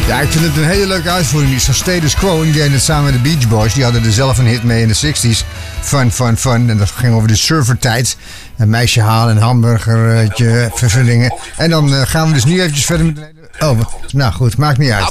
Ja, ik vind het een hele leuke uitvoering. Die is van Status Quo. Die deden het samen met de Beach Boys. Die hadden er zelf een hit mee in de 60s. Fun. En dat ging over de surfertijd. Een meisje halen, een hamburgertje, vervullingen. En dan gaan we dus nu eventjes verder met... Oh, nou goed, maakt niet uit.